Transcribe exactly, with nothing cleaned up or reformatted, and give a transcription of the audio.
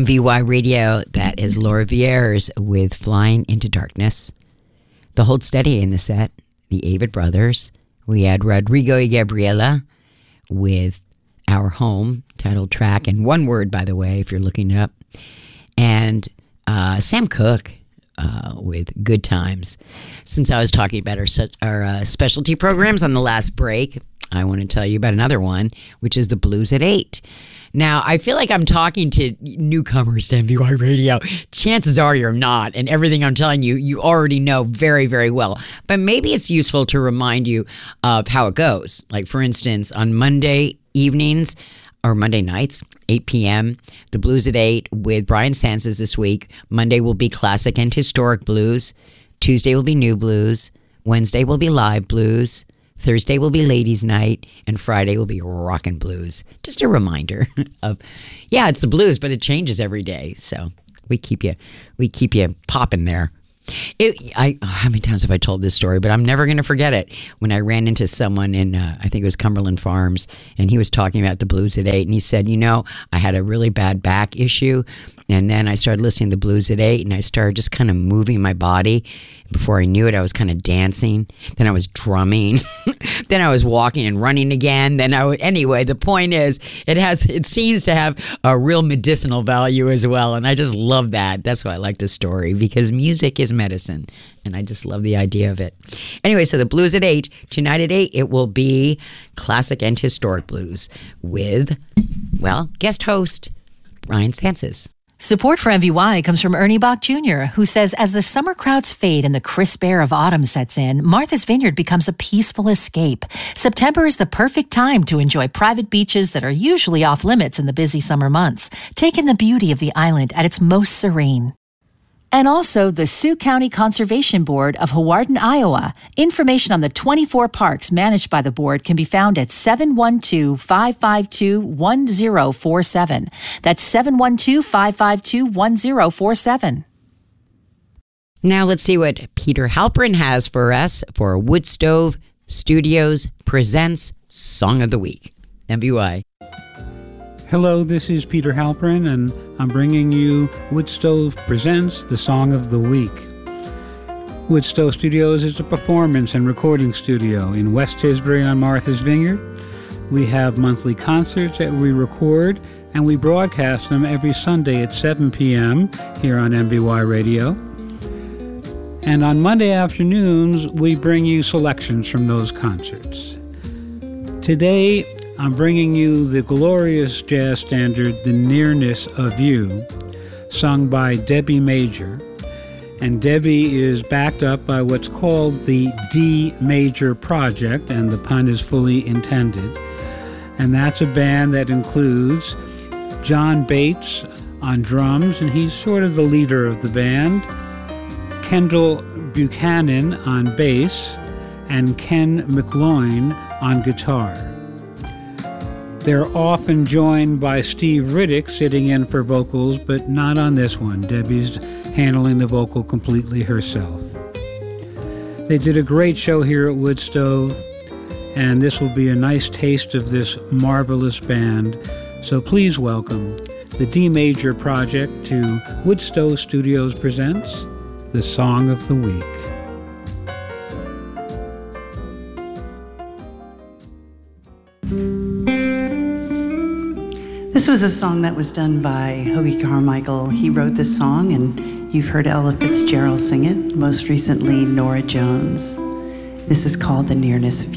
V Y Radio, that is Laura Vieres with Flying into Darkness. The Hold Steady in the set, the Avid Brothers. We had Rodrigo y Gabriela with Our Home, title track, and one word, by the way, if you're looking it up. And uh, Sam Cooke uh, with Good Times. Since I was talking about our, our uh, specialty programs on the last break, I want to tell you about another one, which is the Blues at eight. Now, I feel like I'm talking to newcomers to M V Y Radio. Chances are you're not, and everything I'm telling you, you already know very, very well. But maybe it's useful to remind you of how it goes. Like, for instance, on Monday evenings, or Monday nights, eight p.m., the Blues at eight with Brian Sanses this week. Monday will be classic and historic blues. Tuesday will be new blues. Wednesday will be live blues. Thursday will be ladies' night, and Friday will be rockin' blues. Just a reminder of, yeah, it's the blues, but it changes every day. So we keep you, we keep you popping there. It, I, how many times have I told this story? But I'm never going to forget it. When I ran into someone in, uh, I think it was Cumberland Farms, and he was talking about the Blues at eight, and he said, you know, I had a really bad back issue, and then I started listening to the Blues at eight, and I started just kind of moving my body. Before I knew it, I was kind of dancing. Then I was drumming. Then I was walking and running again. Then I would, anyway, the point is, it has, it seems to have a real medicinal value as well, and I just love that. That's why I like this story, because music is medicine, and I just love the idea of it. Anyway, so the Blues at eight, tonight at eight, it will be classic and historic blues with, well, guest host Brian Sanses. Support for M V Y comes from Ernie Bach Junior, who says as the summer crowds fade and the crisp air of autumn sets in, Martha's Vineyard becomes a peaceful escape. September is the perfect time to enjoy private beaches that are usually off limits in the busy summer months. Take in the beauty of the island at its most serene. And also the Sioux County Conservation Board of Hawarden, Iowa. Information on the twenty-four parks managed by the board can be found at seven one two, five five two, one zero four seven. That's seven one two, five five two, one zero four seven. Now let's see what Peter Halperin has for us for Woodstove Studios Presents Song of the Week. M V Y. Hello, this is Peter Halperin, and I'm bringing you Woodstove Presents the Song of the Week. Woodstove Studios is a performance and recording studio in West Tisbury on Martha's Vineyard. We have monthly concerts that we record, and we broadcast them every Sunday at seven p.m. here on M V Y Radio. And on Monday afternoons, we bring you selections from those concerts. Today, I'm bringing you the glorious jazz standard, The Nearness of You, sung by Debbie Major. And Debbie is backed up by what's called the D Major Project, and the pun is fully intended. And that's a band that includes John Bates on drums, and he's sort of the leader of the band, Kendall Buchanan on bass, and Ken McLoyne on guitar. They're often joined by Steve Riddick sitting in for vocals, but not on this one. Debbie's handling the vocal completely herself. They did a great show here at Woodstove, and this will be a nice taste of this marvelous band. So please welcome the D Major Project to Woodstove Studios Presents the Song of the Week. This was a song that was done by Hoagy Carmichael. He wrote this song, and you've heard Ella Fitzgerald sing it, most recently Nora Jones. This is called The Nearness of You.